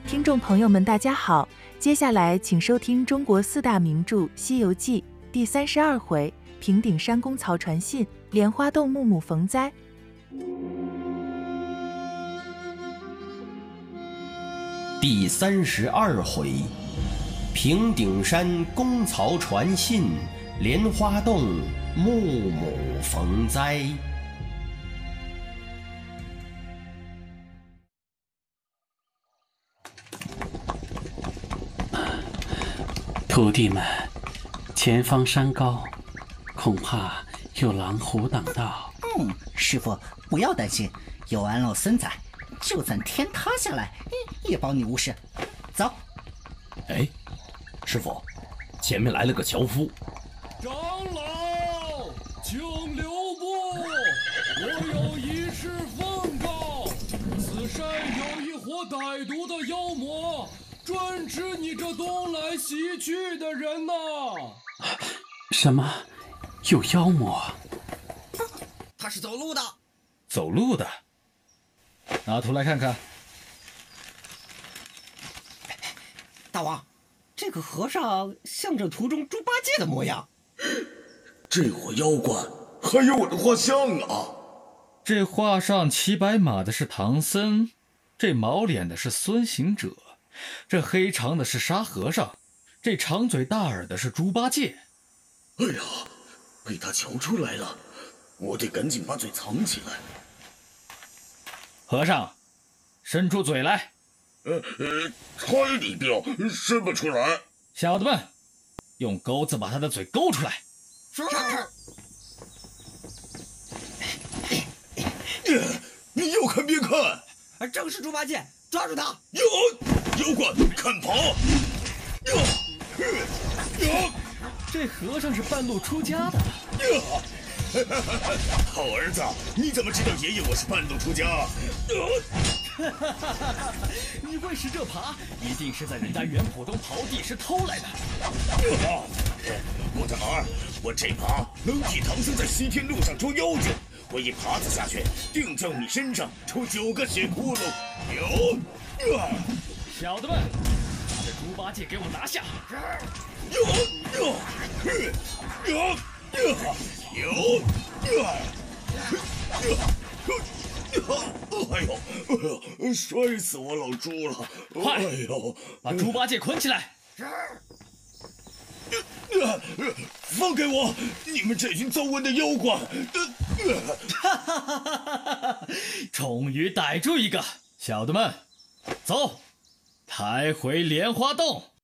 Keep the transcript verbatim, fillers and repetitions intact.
听众朋友们，大家好，接下来请收听中国四大名著《西游记》第三十二回：平顶山公曹传信，莲花洞木木逢灾。 第三十二回：平顶山公曹传信，莲花洞木木逢灾。 徒弟们，前方山高，恐怕有狼虎挡道。 嗯，师傅不要担心，有俺老孙在，就算天塌下来也保你无事。走。 哎，师傅，前面来了个樵夫。 长老，请留步！我有一事奉告，此山有一伙歹毒的妖魔，专吃你这东来西去的人呐！ 什么？有妖魔？ 他是走路的。 走路的？拿图来看看。 大王，这个和尚像这图中猪八戒的模样。 这伙妖怪还有我的画像啊！ 这画上骑白马的是唐僧，这毛脸的是孙行者，这黑长的是沙和尚，这长嘴大耳的是猪八戒。 哎呀，被他瞧出来了，我得赶紧把嘴藏起来。 和尚，伸出嘴来。 呃呃，太低调，伸不出来。 小子们，用钩子把他的嘴勾出来。 是。 你要看别看， 正是猪八戒，抓住他！ 妖妖怪，看跑！呀呀！ 这和尚是半路出家的。 呀！好儿子，你怎么知道爷爷我是半路出家？ 你会使这耙，一定是在人家园圃中刨地时偷来的。 我的儿，我这耙能替唐僧在西天路上捉妖精。我一耙子下去，定叫你身上出九个血窟窿！有，啊、 小子们，把这猪八戒给我拿下！ 有，有，有，有，哎呦，哎呦，摔死我老猪了！ 快， 哎呦， 把猪八戒捆起来！ 放开我！你们这群糟瘟的妖怪！ 哈哈哈哈哈！终于逮住一个，小的们，走，抬回莲花洞。